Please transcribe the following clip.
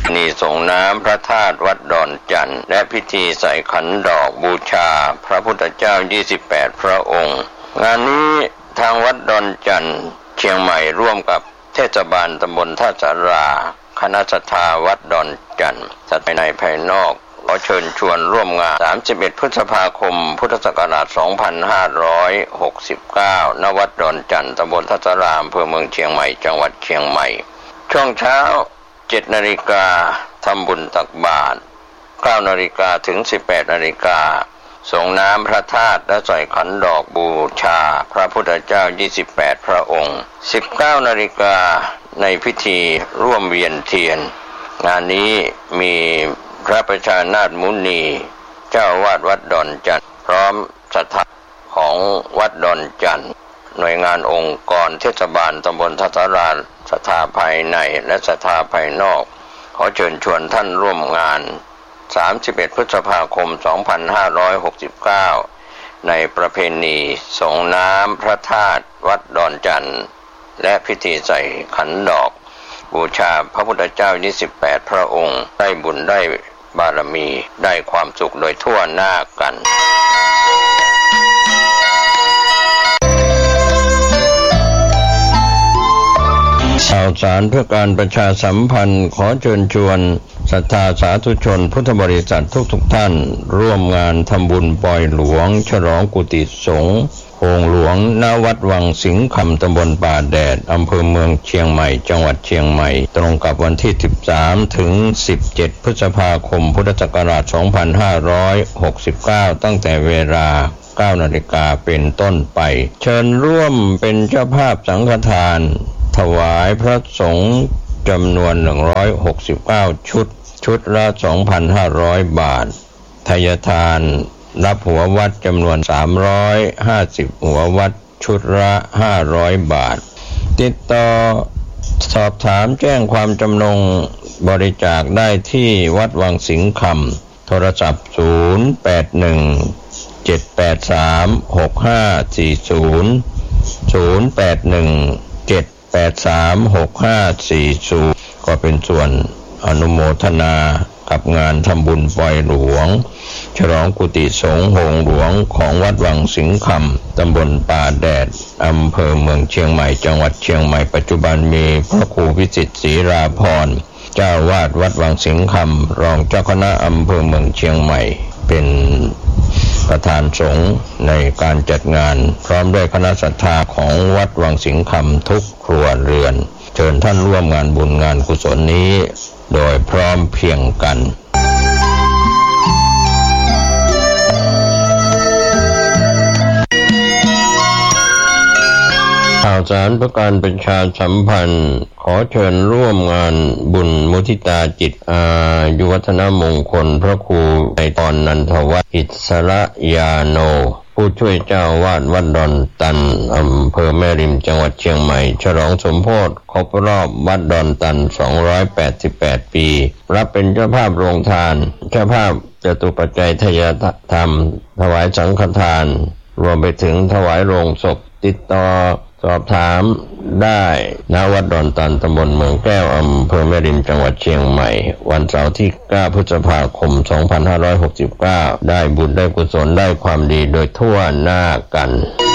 ณีส่งน้ำพระธาตุวัดดอนจันทร์และพิธีใส่ขันดอกบูชาพระพุทธเจ้า28พระองค์งานนี้ทางวัดดอนจันทร์เชียงใหม่ร่วมกับเทศบาลตำบลท่าสาราคณะศรัทธาวัดดอนจันทร์ภายในภายนอกขอเชิญชวนร่วมงาน31พฤษภาคมพุทธศักราช2569ณวัดดอนจันทร์ตำบลท่าสาราอำเภอเมืองเชียงใหม่จังหวัดเชียงใหม่ช่วงเช้า7 นาฬิกาทำบุญตักบาตร9 นาฬิกาถึง18 นาฬิกาส่งน้ำพระธาตุและใส่ขันดอกบูชาพระพุทธเจ้า28พระองค์19 นาฬิกาในพิธีร่วมเวียนเทียนงานนี้มีพระประชานาถมุนีเจ้าวาดวัดดอนจันทร์พร้อมศรัทธาของวัดดอนจันทร์หน่วยงานองค์กรเทศบาลตำบลท่าสาราศรัทธาภายในและศรัทธาภายนอกขอเชิญชวนท่านร่วมงาน31พฤษภาคม2569ในประเพณีส่งน้ำพระธาตุวัดดอนจันทร์และพิธีใส่ขันดอกบูชาพระพุทธเจ้า28พระองค์ได้บุญได้บารมีได้ความสุขโดยทั่วหน้ากันข่าวสารเพื่อการประชาสัมพันธ์ขอเชิญชวนศรัทธาสาธุชนพุทธบริษัททุกท่านร่วมงานทำบุญปล่อยหลวงฉลองกุฏิสงฆ์โองหลวงณวัดวังสิงห์คำตำบลป่าแดดอำเภอเมืองเชียงใหม่จังหวัดเชียงใหม่ตรงกับวันที่13ถึง17พฤษภาคมพุทธศักราช2569ตั้งแต่เวลา9 นาฬิกาเป็นต้นไปเชิญร่วมเป็นเจ้าภาพสังฆทานถวายพระสงฆ์จำนวน169ชุดละ 2,500 บาททายทานรับหัววัดจำนวน350หัววัดชุดละ500 บาทติดต่อสอบถามแจ้งความจำนงบริจาคได้ที่วัดวังสิงห์คำโทรศัพท์0817836540ก็เป็นส่วนอนุโมทนากับงานทำบุญปล่อยหลวงฉลองกุฏิสงฆ์โองหลวงของวัดวังสิงห์คำตำบลป่าแดดอำเภอเมืองเชียงใหม่จังหวัดเชียงใหม่ปัจจุบันมีพระครูวิจิตรศรีราพรเจ้าวาดวัดวังสิงห์คำรองเจ้าคณะอำเภอเมืองเชียงใหม่เป็นประธานสงฆ์ในการจัดงานพร้อมด้วยคณะศรัทธาของวัดวังสิงห์คำทุกครัวเรือนเชิญท่านร่วมงานบุญงานกุศลนี้โดยพร้อมเพรียงกันข่าวสารเพื่อการประชาสัมพันธ์ขอเชิญร่วมงานบุญมุทิตาจิตอายุวัฒนมงคลพระครูในตอนนันทวัฒน์อิสระยาโนผู้ช่วยเจ้าวาดวัดดอนตันอำเภอแม่ริมจังหวัดเชียงใหม่ฉลองสมโภชครบรอบวัดดอนตัน288ปีรับเป็นเจ้าภาพโรงทานเจ้าภาพจตุปัจจัยทายธรรมถวายสังฆทานรวมไปถึงถวายโรงศพติดต่อสอบถามได้ณวัดดอนตันตำบลเมืองแก้วอำเภอแม่ริมจังหวัดเชียงใหม่วันเสาร์ที่9พฤษภาคม2569ได้บุญได้กุศลได้ความดีโดยทั่วหน้ากัน